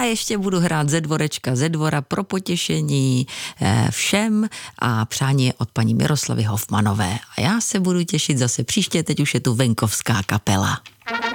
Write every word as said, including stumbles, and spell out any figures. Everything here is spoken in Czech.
ještě budu hrát ze dvorečka, ze dvora pro potěšení všem a přání od paní Miroslavy Hofmanové. A já se budu těšit zase příště, teď už je tu venkovská kapela.